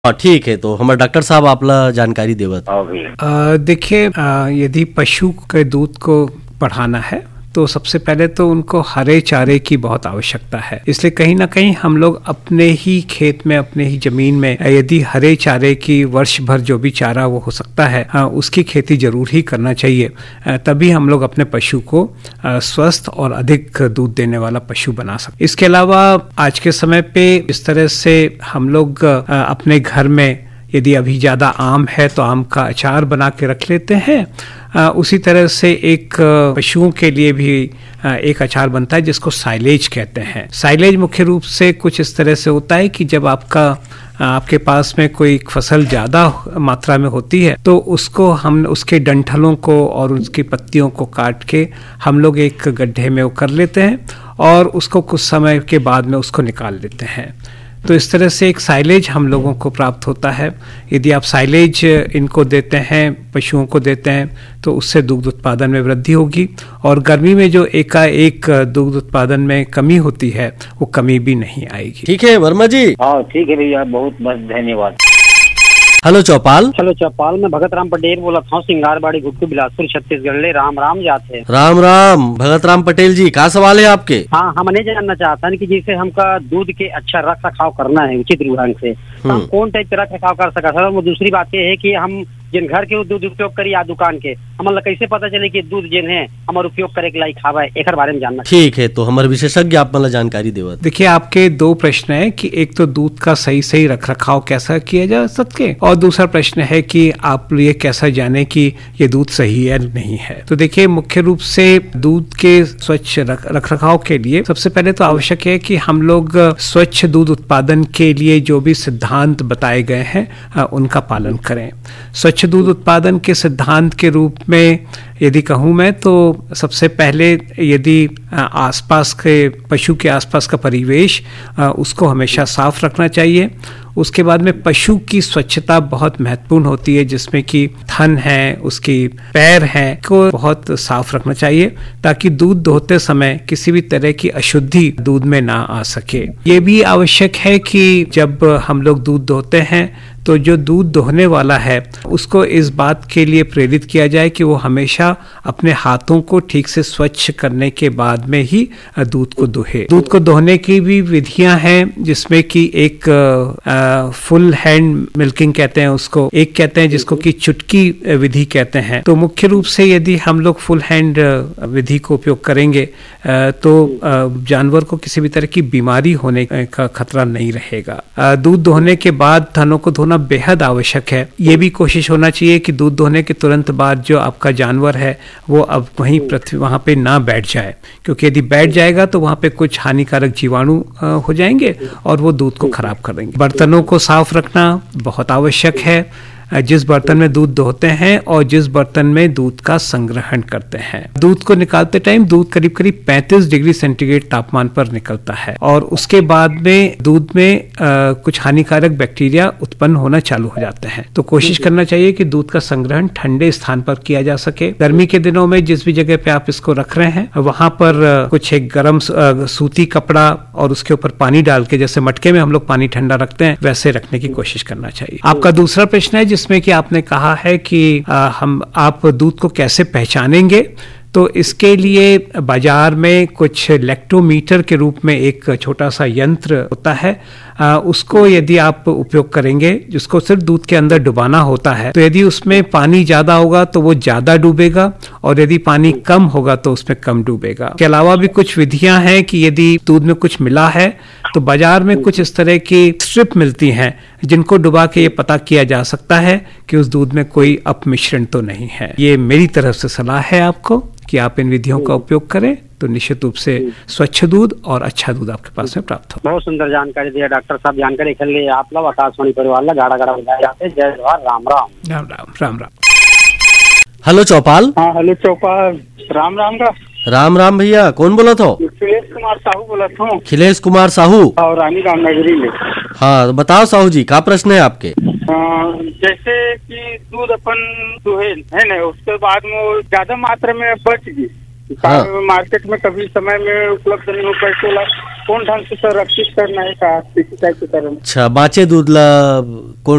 ठीक है, तो हमारे डॉक्टर साहब आपला जानकारी देवत। देखिए, यदि पशु के दूध को बढ़ाना है तो सबसे पहले तो उनको हरे चारे की बहुत आवश्यकता है। इसलिए कहीं ना कहीं हम लोग अपने ही खेत में, अपने ही जमीन में यदि हरे चारे की वर्ष भर जो भी चारा वो हो सकता है उसकी खेती जरूर ही करना चाहिए। तभी हम लोग अपने पशु को स्वस्थ और अधिक दूध देने वाला पशु बना सकते। इसके अलावा आज के समय पे इस तरह से हम लोग अपने घर में यदि अभी ज़्यादा आम है तो आम का अचार बना के रख लेते हैं। उसी तरह से एक पशुओं के लिए भी एक अचार बनता है जिसको साइलेज कहते हैं। साइलेज मुख्य रूप से कुछ इस तरह से होता है कि जब आपके पास में कोई फसल ज़्यादा मात्रा में होती है तो उसको हम उसके डंठलों को और उसकी पत्तियों को काट के हम लोग एक गड्ढे में वो कर लेते हैं और उसको कुछ समय के बाद में उसको निकाल लेते हैं। तो इस तरह से एक साइलेज हम लोगों को प्राप्त होता है। यदि आप साइलेज इनको देते हैं, पशुओं को देते हैं, तो उससे दुग्ध उत्पादन में वृद्धि होगी और गर्मी में जो एकाएक दुग्ध उत्पादन में कमी होती है वो कमी भी नहीं आएगी। ठीक है वर्मा जी। हाँ ठीक है भैया, बहुत बहुत धन्यवाद। हेलो चौपाल। हेलो चौपाल, मैं भगत राम पटेल बोला था, सिंगारबाड़ी घुट्टू बिलासपुर छत्तीसगढ़ ले। राम राम जाते हैं। राम राम भगत राम पटेल जी, क्या सवाल है आपके? हाँ, हम नहीं जानना चाहता है कि जैसे हमका दूध के अच्छा रख रखाव करना है उचित ढंग से, तो हम कौन टाइप का रख रखाव कर सका सर? वो दूसरी बात ये है कि हम जिन घर के दूध उपयोग करी या दुकान के, हमारा कैसे पता चले कि दूध जिन है हमारे उपयोग करे के लायक खावा है, एक बारे में जानना। ठीक है, तो हमारे विशेषज्ञ आप मतलब जानकारी देवा। देखिए, आपके दो प्रश्न है कि एक तो दूध का सही रख रखाव कैसा किया जा सके और दूसरा प्रश्न है कि आप ये कैसा जाने कि ये दूध सही है नहीं है। तो देखिए, मुख्य रूप से दूध के स्वच्छ रख रखाव के लिए सबसे पहले तो आवश्यक है कि हम लोग स्वच्छ दूध उत्पादन के लिए जो भी सिद्धांत बताए गए हैं उनका पालन करें। स्वच्छ दूध उत्पादन के सिद्धांत के रूप में यदि कहूँ मैं तो सबसे पहले यदि आसपास के पशु के आसपास का परिवेश उसको हमेशा साफ रखना चाहिए। उसके बाद में पशु की स्वच्छता बहुत महत्वपूर्ण होती है, जिसमें कि थन है, उसकी पैर हैं, को बहुत साफ रखना चाहिए ताकि दूध दोहते समय किसी भी तरह की अशुद्धि दूध में ना आ सके। ये भी आवश्यक है कि जब हम लोग दूध दोहते हैं तो जो दूध दोहने वाला है उसको इस बात के लिए प्रेरित किया जाए कि वो हमेशा अपने हाथों को ठीक से स्वच्छ करने के बाद में ही दूध को दोहे। दूध को दोहने की भी विधियां हैं, जिसमें कि एक फुल हैंड मिल्किंग कहते हैं उसको, एक कहते हैं जिसको कि चुटकी विधि कहते हैं। तो मुख्य रूप से यदि हम लोग फुल हैंड विधि को उपयोग करेंगे तो जानवर को किसी भी तरह की बीमारी होने का खतरा नहीं रहेगा। दूध दोहने के बाद थनों को धोना बेहद आवश्यक है। ये भी कोशिश होना चाहिए कि दूध दोहने के तुरंत बाद जो आपका जानवर है वो अब वहां पे ना बैठ जाए, क्योंकि यदि बैठ जाएगा तो वहां पे कुछ हानिकारक जीवाणु हो जाएंगे और वो दूध को खराब कर देंगे। बर्तनों को साफ रखना बहुत आवश्यक है, जिस बर्तन में दूध दोहते हैं और जिस बर्तन में दूध का संग्रहण करते हैं। दूध को निकालते टाइम दूध करीब 35 डिग्री सेंटीग्रेड तापमान पर निकलता है और उसके बाद में दूध में कुछ हानिकारक बैक्टीरिया उत्पन्न होना चालू हो जाते हैं। तो कोशिश करना चाहिए कि दूध का संग्रहण ठंडे स्थान पर किया जा सके। गर्मी के दिनों में जिस भी जगह पे आप इसको रख रहे हैं वहां पर कुछ एक गर्म सूती कपड़ा और उसके ऊपर पानी डाल के, जैसे मटके में हम लोग पानी ठंडा रखते हैं वैसे रखने की कोशिश करना चाहिए। आपका दूसरा प्रश्न है जिसमें कि आपने कहा है कि आप दूध को कैसे पहचानेंगे। तो इसके लिए बाजार में कुछ लैक्टोमीटर के रूप में एक छोटा सा यंत्र होता है, उसको यदि आप उपयोग करेंगे, जिसको सिर्फ दूध के अंदर डुबाना होता है, तो यदि उसमें पानी ज्यादा होगा तो वो ज्यादा डूबेगा और यदि पानी कम होगा तो उसमें कम डूबेगा। इसके अलावा भी कुछ विधियां हैं कि यदि दूध में कुछ मिला है तो बाजार में कुछ इस तरह की स्ट्रिप मिलती हैं जिनको डुबा के ये पता किया जा सकता है कि उस दूध में कोई अपमिश्रण तो नहीं है। ये मेरी तरफ से सलाह है आपको कि आप इन विधियों का उपयोग करें तो निश्चित रूप से स्वच्छ दूध और अच्छा दूध आपके पास में प्राप्त हो। बहुत सुंदर जानकारी दिया डॉक्टर साहब। जानकारी के लिए आप लोग आकाशवाणी परिवार ला गाड़ा गाड़ा बजाए जाते। जय जवाहर, राम राम। राम राम राम राम। हेलो चौपाल। हाँ हेलो चौपाल, राम राम का। राम राम भैया, कौन बोला था? खिलेश कुमार साहू बोला था। खिलेश कुमार साहू और रानी रामनगरी में। हाँ तो बताओ साहू जी, क्या प्रश्न है आपके? जैसे कि दूध अपन दुहे है ना, उसके बाद में ज्यादा मात्रा में बच गई, हाँ। मार्केट में कभी समय में उपलब्ध नहीं हो पाए, तो कौन ढंग से संरक्षित करना है का? अच्छा, बाचे दूध ला कौन